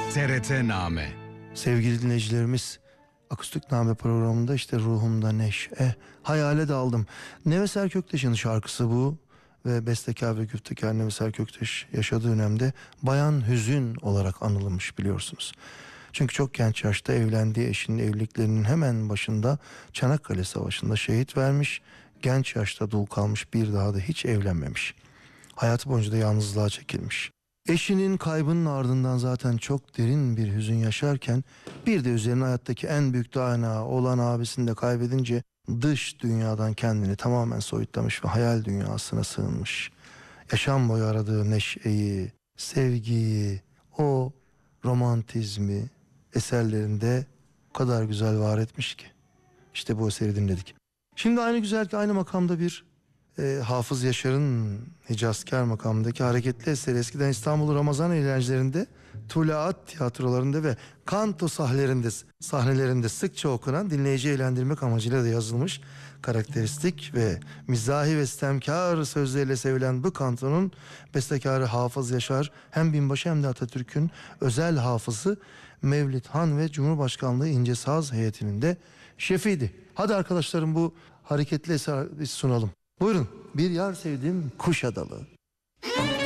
TRT-Name. Sevgili dinleyicilerimiz, Akustik Name programında işte ruhumda neşe, hayale daldım. Neves Erköktaş'ın şarkısı bu ve bestekar ve güftekar Neves Erköktaş yaşadığı dönemde Bayan Hüzün olarak anılmış, biliyorsunuz. Çünkü çok genç yaşta evlendiği eşinin evliliklerinin hemen başında Çanakkale Savaşı'nda şehit vermiş, genç yaşta dul kalmış, bir daha da hiç evlenmemiş. Hayatı boyunca da yalnızlığa çekilmiş. Eşinin kaybının ardından zaten çok derin bir hüzün yaşarken bir de üzerine hayattaki en büyük dayanağı olan abisini de kaybedince dış dünyadan kendini tamamen soyutlamış ve hayal dünyasına sığınmış. Yaşam boyu aradığı neşeyi, sevgiyi, o romantizmi eserlerinde o kadar güzel var etmiş ki. İşte bu eseri dinledik. Şimdi aynı güzellik aynı makamda bir Hafız Yaşar'ın Hicazkar makamındaki hareketli eseri eskiden İstanbul Ramazan eğlencelerinde, Tulaat tiyatrolarında ve kanto sahnelerinde sıkça okunan, dinleyici eğlendirmek amacıyla da yazılmış karakteristik ve mizahi ve istemkar sözleriyle sevilen bu kantonun bestekarı Hafız Yaşar hem binbaşı hem de Atatürk'ün özel hafızı Mevlid Han ve Cumhurbaşkanlığı İnce Saz heyetinin de şefiydi. Hadi arkadaşlarım, bu hareketli eseri sunalım. Buyurun. Bir yar sevdim Kuşadalı.